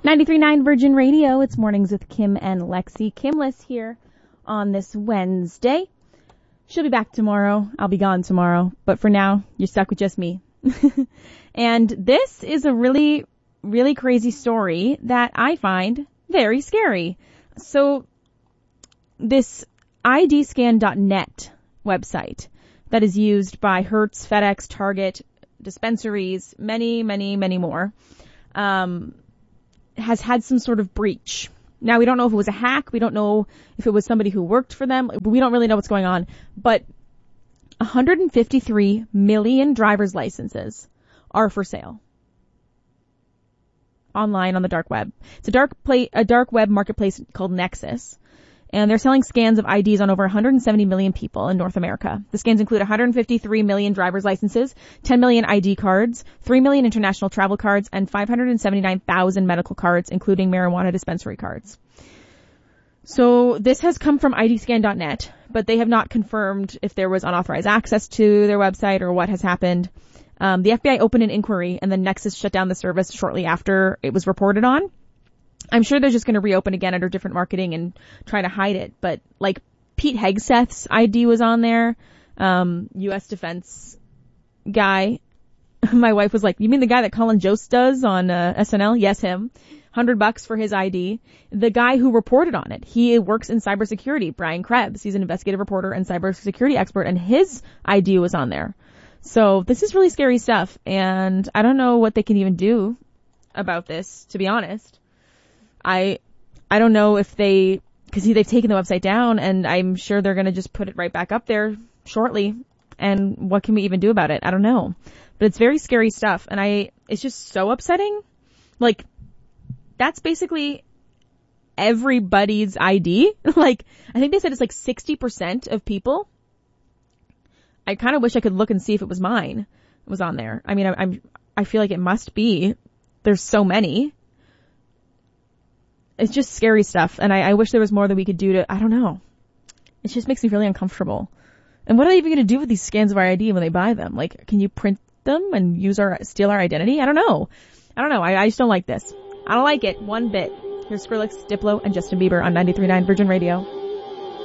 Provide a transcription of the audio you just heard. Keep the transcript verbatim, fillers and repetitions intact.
ninety-three point nine Virgin Radio. It's Mornings with Kim and Lexi. Kimless here on this Wednesday. She'll be back tomorrow. I'll be gone tomorrow. But for now, you're stuck with just me. And this is a really, really crazy story that I find very scary. So this I D scan dot net website that is used by Hertz, FedEx, Target, dispensaries, many, many, many more, um, has had some sort of breach. Now, we don't know if it was a hack. We don't know if it was somebody who worked for them. We don't really know what's going on. But one hundred fifty-three million driver's licenses are for sale online on the dark web. It's a dark play, a dark web marketplace called Nexus. And they're selling scans of I Ds on over one hundred seventy million people in North America. The scans include one hundred fifty-three million driver's licenses, ten million I D cards, three million international travel cards, and five hundred seventy-nine thousand medical cards, including marijuana dispensary cards. So this has come from I D scan dot net, but they have not confirmed if there was unauthorized access to their website or what has happened. Um, the F B I opened an inquiry, and then Nexus shut down the service shortly after it was reported on. I'm sure they're just going to reopen again under different marketing and try to hide it. But like Pete Hegseth's I D was on there, um, U S defense guy. My wife was like, "You mean the guy that Colin Jost does on uh, S N L?" Yes, him. Hundred bucks for his I D. The guy who reported on it, he works in cybersecurity. Brian Krebs, he's an investigative reporter and cybersecurity expert, and his I D was on there. So this is really scary stuff, and I don't know what they can even do about this, to be honest. I, I don't know if they, cause they've taken the website down, and I'm sure they're gonna just put it right back up there shortly. And what can we even do about it? I don't know. But it's very scary stuff, and I, it's just so upsetting. Like, that's basically everybody's I D. Like, I think they said it's like sixty percent of people. I kind of wish I could look and see if it was mine. It was on there. I mean, I, I'm, I feel like it must be. There's so many. It's just scary stuff, and I, I wish there was more that we could do to, I don't know. It just makes me really uncomfortable. And what are they even going to do with these scans of our I D when they buy them? Like, can you print them and use our, steal our identity? I don't know. I don't know. I, I just don't like this. I don't like it one bit. Here's Skrillex, Diplo, and Justin Bieber on ninety-three point nine Virgin Radio.